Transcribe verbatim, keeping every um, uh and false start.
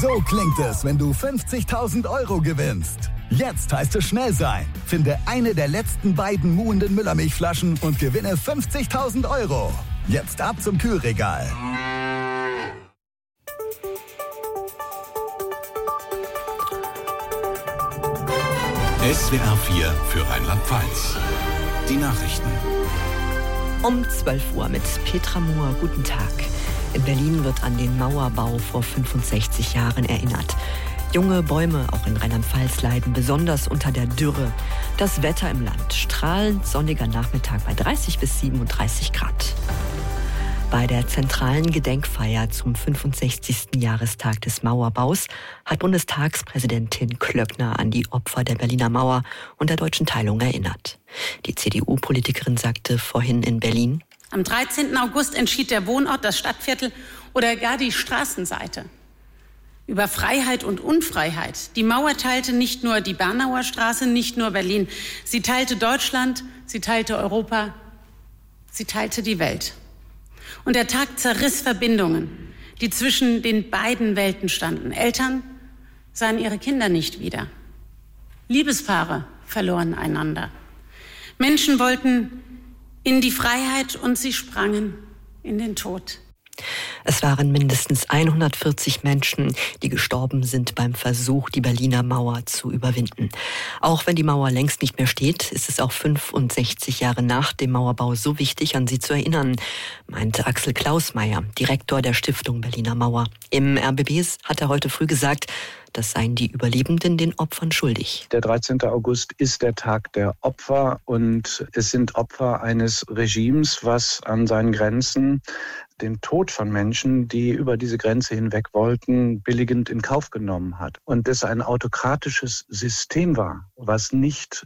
So klingt es, wenn du fünfzigtausend Euro gewinnst. Jetzt heißt es schnell sein. Finde eine der letzten beiden muhenden Müllermilchflaschen und gewinne fünfzigtausend Euro. Jetzt ab zum Kühlregal. S W R vier für Rheinland-Pfalz. Die Nachrichten. Um zwölf Uhr mit Petra Mohr. Guten Tag. In Berlin wird an den Mauerbau vor fünfundsechzig Jahren erinnert. Junge Bäume, auch in Rheinland-Pfalz, leiden besonders unter der Dürre. Das Wetter im Land: strahlend sonniger Nachmittag bei dreißig bis siebenunddreißig Grad. Bei der zentralen Gedenkfeier zum fünfundsechzigsten Jahrestag des Mauerbaus hat Bundestagspräsidentin Klöckner an die Opfer der Berliner Mauer und der deutschen Teilung erinnert. Die C D U-Politikerin sagte vorhin in Berlin: Am dreizehnten August entschied der Wohnort, das Stadtviertel oder gar die Straßenseite über Freiheit und Unfreiheit. Die Mauer teilte nicht nur die Bernauer Straße, nicht nur Berlin. Sie teilte Deutschland, sie teilte Europa, sie teilte die Welt. Und der Tag zerriss Verbindungen, die zwischen den beiden Welten standen. Eltern sahen ihre Kinder nicht wieder. Liebespaare verloren einander. Menschen wollten in die Freiheit und sie sprangen in den Tod. Es waren mindestens hundertvierzig Menschen, die gestorben sind beim Versuch, die Berliner Mauer zu überwinden. Auch wenn die Mauer längst nicht mehr steht, ist es auch fünfundsechzig Jahre nach dem Mauerbau so wichtig, an sie zu erinnern, meinte Axel Klausmeier, Direktor der Stiftung Berliner Mauer. Im R B B hat er heute früh gesagt, das seien die Überlebenden den Opfern schuldig. Der dreizehnte August ist der Tag der Opfer und es sind Opfer eines Regimes, was an seinen Grenzen den Tod von Menschen, die über diese Grenze hinweg wollten, billigend in Kauf genommen hat. Und es ein autokratisches System war, was nicht